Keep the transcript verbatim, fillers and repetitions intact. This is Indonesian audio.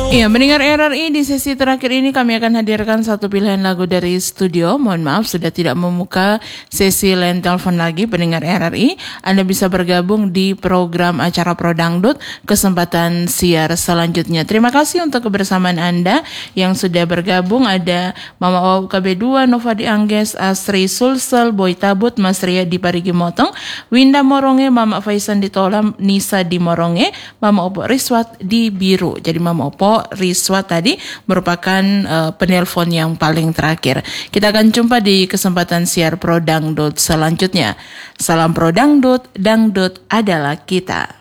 Iya, mendengar R R I di sesi terakhir ini kami akan hadirkan satu pilihan lagu dari studio. Mohon maaf sudah tidak membuka sesi line telepon lagi pendengar R R I. Anda bisa bergabung di program acara Pro Dangdut kesempatan siar selanjutnya. Terima kasih untuk kebersamaan Anda yang sudah bergabung. Ada Mama O K B dua, Nova di Angges, Asri Sulsel, Boy Tabut, Mas Ria di Parigi Motong, Winda Moronge, Mama Faisan di Tolam, Nisa di Moronge, Mama Opo Riswat di Biru. Jadi Mama Opo Riswat tadi merupakan uh, penelpon yang paling terakhir. Kita akan jumpa di kesempatan siar Pro Dangdut selanjutnya. Salam Pro Dangdut, Dangdut adalah kita.